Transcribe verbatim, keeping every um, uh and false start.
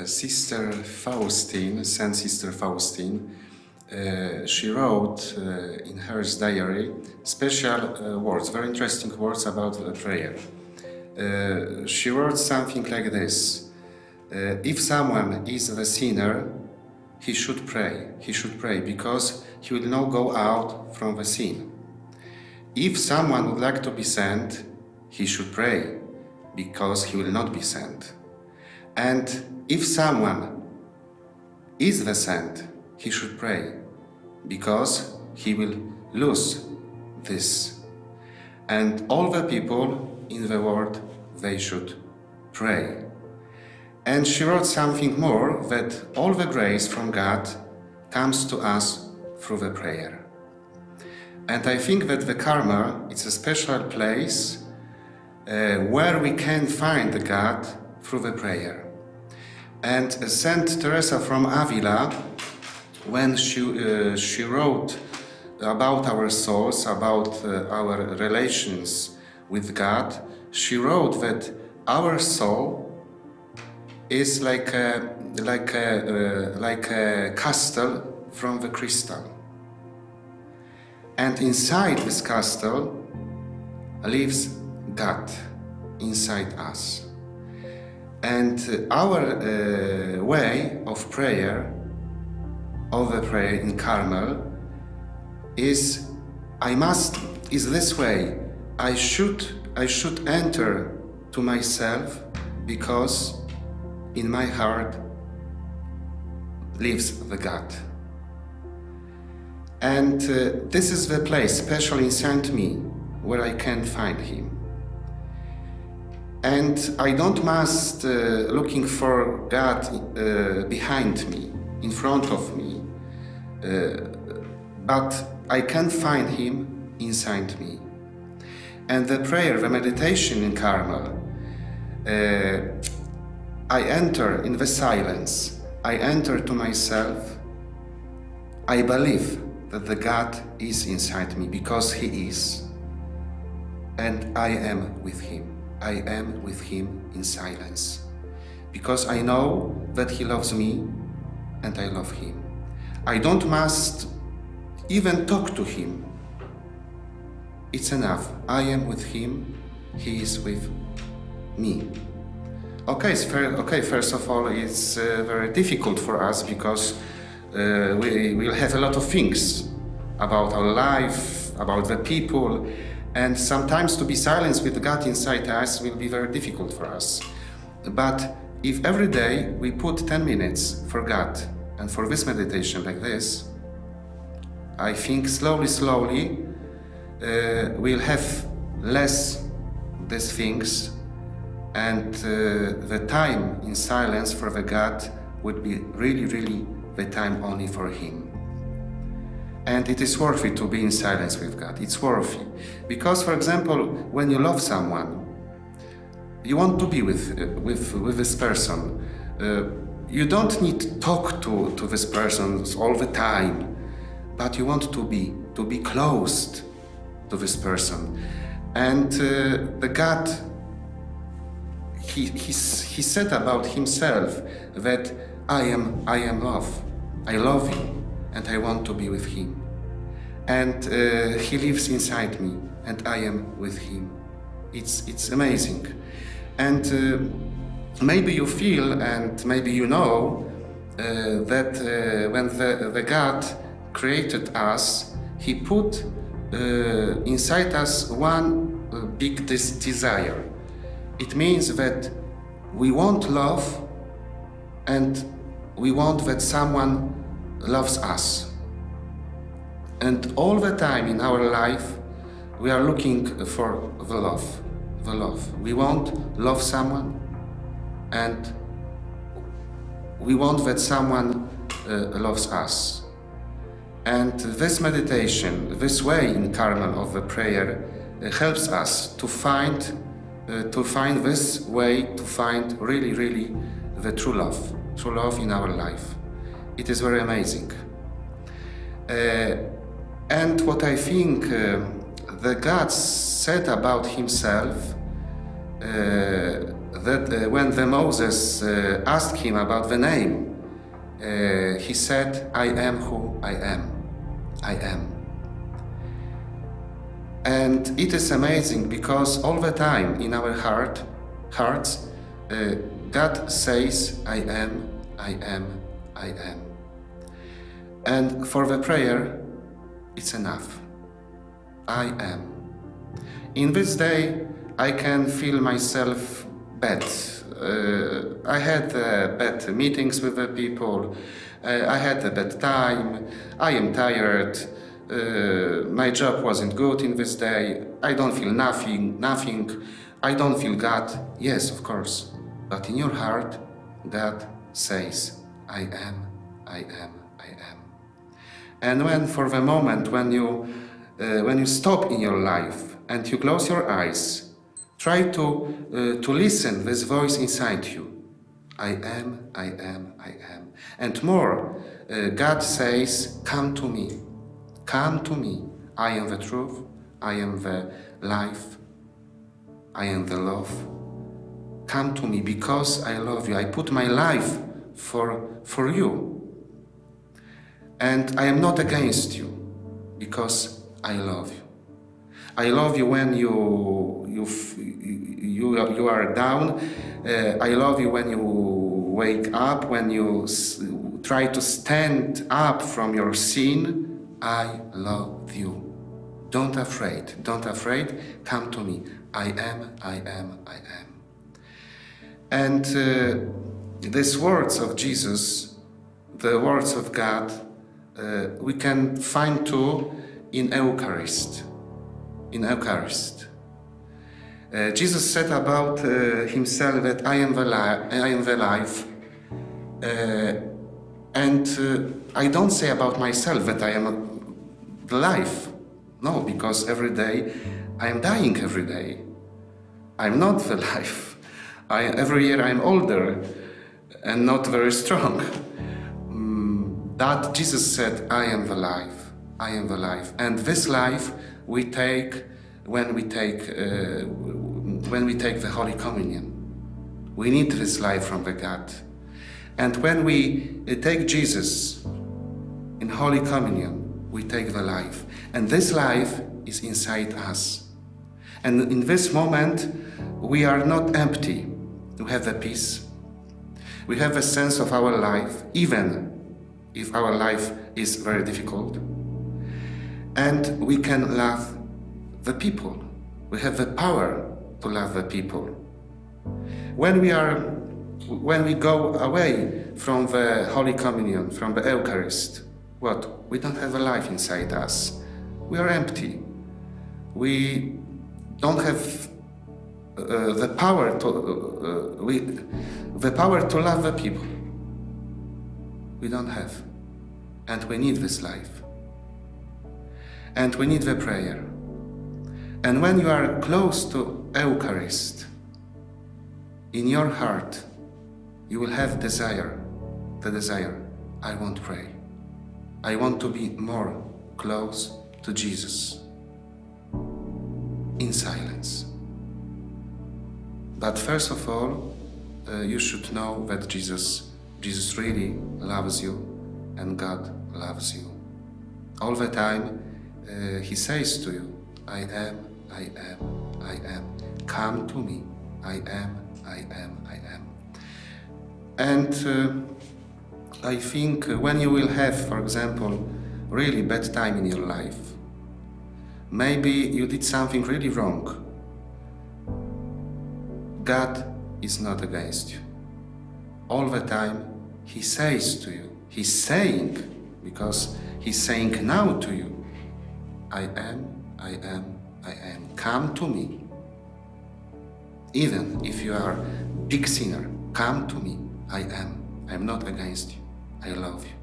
uh, Sister Faustine, Saint Sister Faustine, uh, she wrote uh, in her diary special uh, words, very interesting words about uh, prayer. Uh, she wrote something like this: uh, if someone is a sinner, he should pray. He should pray because he will not go out from the sin. If someone would like to be sent, he should pray because he will not be sent. And if someone is the sent, he should pray because he will lose this. And all the people in the world, they should pray. And she wrote something more, that all the grace from God comes to us through the prayer. And I think that the Carmel is a special place uh, where we can find God through the prayer. And uh, Saint Teresa from Avila, when she, uh, she wrote about our souls, about uh, our relations with God, she wrote that our soul is like a, like a, uh, like a castle from the crystal. And inside this castle lives God, inside us. And uh, our uh, way of prayer, of the prayer in Carmel, is I must, is this way. I should, I should enter to myself because in my heart lives the God. And uh, this is the place, especially in Saint Me, where I can find Him. And I don't must uh, looking for God uh, behind me, in front of me, uh, but I can find Him inside me. And the prayer, the meditation in Carmel, uh, I enter in the silence, I enter to myself, I believe that the God is inside me because He is, and I am with Him. I am with Him in silence because I know that He loves me and I love Him. I don't must even talk to Him. It's enough. I am with Him, He is with me. Okay, so okay, first of all, it's uh, very difficult for us because uh, we will have a lot of things about our life, about the people, and sometimes to be silent with God inside us will be very difficult for us. But if every day we put ten minutes for God and for this meditation like this, I think slowly, slowly uh, we'll have less these things, and uh, the time in silence for the God would be really, really the time only for Him. And it is worthy to be in silence with God. It's worthy. Because, for example, when you love someone, you want to be with, uh, with, with this person. Uh, you don't need to talk to, to this person all the time, but you want to be, to be close to this person. And uh, the God, He, he, he said about Himself that I am, I am love. I love Him and I want to be with Him. And uh, He lives inside me and I am with Him. It's, it's amazing. And uh, maybe you feel and maybe you know uh, that uh, when the, the God created us, He put uh, inside us one uh, big des desire. It means that we want love and we want that someone loves us. And all the time in our life we are looking for the love, the love. We want love someone and we want that someone uh, loves us. And this meditation, this way in Carmel of the prayer uh, helps us to find Uh, to find this way, to find really, really the true love, true love in our life. It is very amazing. Uh, and what I think uh, the God said about Himself, uh, that uh, when the Moses uh, asked him about the name, uh, he said, I am who I am. I am. And it is amazing because all the time in our heart, hearts, uh, God says, I am, I am, I am. And for the prayer, it's enough. I am. In this day, I can feel myself bad. Uh, I had uh, bad meetings with the people. Uh, I had a bad time. I am tired. Uh, my job wasn't good in this day. I don't feel nothing, nothing. I don't feel God. Yes, of course. But in your heart, God says, I am, I am, I am. And when for the moment, when you, uh, when you stop in your life and you close your eyes, try to, uh, to listen this voice inside you. I am, I am, I am. And more, uh, God says, come to me. Come to me. I am the truth. I am the life. I am the love. Come to me because I love you. I put my life for, for you. And I am not against you because I love you. I love you when you, you, you, you are down. Uh, I love you when you wake up, when you s try to stand up from your sin. I love you. Don't afraid, don't afraid, come to me. I am, I am, I am. And uh, these words of Jesus, the words of God, uh, we can find too in Eucharist. In Eucharist. Uh, Jesus said about uh, himself that I am the, li I am the life. Uh, and uh, I don't say about myself that I am the life. No, because every day I am dying every day. I'm not the life. I, every year I'm older and not very strong. Mm, that Jesus said, I am the life. I am the life. And this life we take when we take uh, when we take the Holy Communion. We need this life from the God. And when we take Jesus in Holy Communion, we take the life. And this life is inside us. And in this moment, we are not empty. We have the peace. We have a sense of our life, even if our life is very difficult. And we can love the people. We have the power to love the people. When we are, when we go away from the Holy Communion, from the Eucharist, what? We don't have a life inside us. We are empty. We don't have uh, the power to uh, we the power to love the people. We don't have, and we need this life. And we need the prayer. And when you are close to Eucharist, in your heart, you will have desire, the desire, I want to pray. I want to be more close to Jesus, in silence. But first of all, uh, you should know that Jesus, Jesus really loves you and God loves you. All the time, uh, He says to you, I am, I am, I am. Come to me. I am, I am, I am. And uh, I think when you will have, for example, really bad time in your life, maybe you did something really wrong, God is not against you. All the time He says to you, He's saying, because He's saying now to you, I am, I am, I am. Come to me. Even if you are a big sinner, come to me. I am. I'm not against you. I love you.